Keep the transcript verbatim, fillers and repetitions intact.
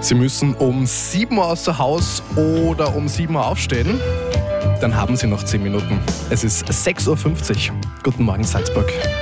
Sie müssen um sieben Uhr außer Haus oder um sieben Uhr aufstehen. Dann haben Sie noch zehn Minuten. Es ist sechs Uhr fünfzig. Guten Morgen, Salzburg.